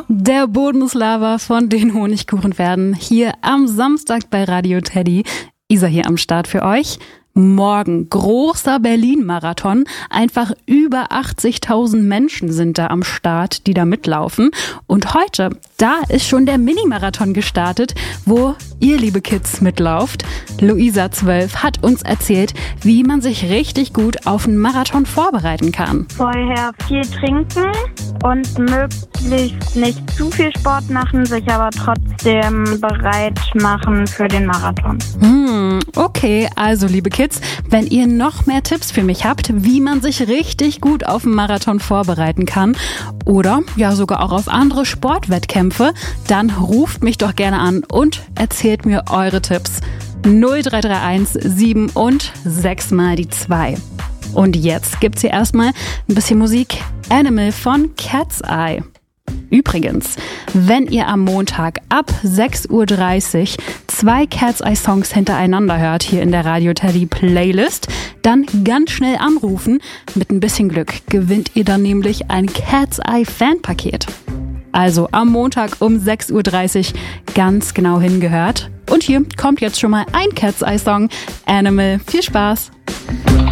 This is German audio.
Der Bodenslava von den Honigkuchenpferden hier am Samstag bei Radio Teddy. Isa hier am Start für euch. Morgen großer Berlin-Marathon. Einfach über 80.000 Menschen sind da am Start, die da mitlaufen. Und heute, da ist schon der Mini-Marathon gestartet, wo ihr, liebe Kids, mitlauft. Luisa 12 hat uns erzählt, wie man sich richtig gut auf einen Marathon vorbereiten kann. Vorher viel trinken und möglichst nicht zu viel Sport machen, sich aber trotzdem bereit machen für den Marathon. Okay, also liebe Kids, wenn ihr noch mehr Tipps für mich habt, wie man sich richtig gut auf einen Marathon vorbereiten kann oder ja sogar auch auf andere Sportwettkämpfe, dann ruft mich doch gerne an und erzählt mir eure Tipps. 0331 7 und 6 mal die 2. Und jetzt gibt's hier erstmal ein bisschen Musik. Animal von Cat's Eye. Übrigens, wenn ihr am Montag ab 6.30 Uhr 2 Cat's Eye Songs hintereinander hört hier in der Radio Teddy Playlist, dann ganz schnell anrufen. Mit ein bisschen Glück gewinnt ihr dann nämlich ein Cat's Eye Fanpaket. Also am Montag um 6.30 Uhr ganz genau hingehört. Und hier kommt jetzt schon mal ein Cat's Eye Song, Animal. Viel Spaß!